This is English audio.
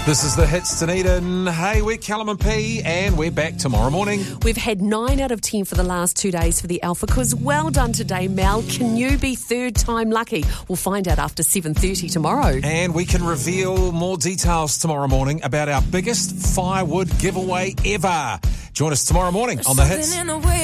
This is The Hits, Dunedin. Hey, we're Callum and P, and we're back tomorrow morning. We've had 9 out of 10 for the last 2 days for the Alpha Quiz. Well done today, Mel. Can you be third time lucky? We'll find out after 7:30 tomorrow. And we can reveal more details tomorrow morning about our biggest firewood giveaway ever. Join us tomorrow morning on The Hits.